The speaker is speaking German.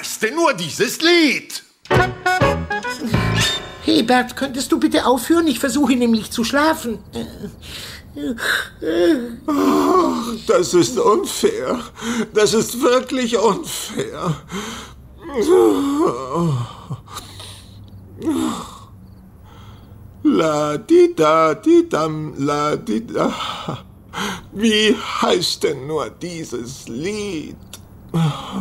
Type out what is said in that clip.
heißt denn nur dieses Lied? Hebert, könntest du bitte aufhören? Ich versuche nämlich zu schlafen. Das ist unfair. Das ist wirklich unfair. La-di-da-di-dam, la-di-da. Wie heißt denn nur dieses Lied?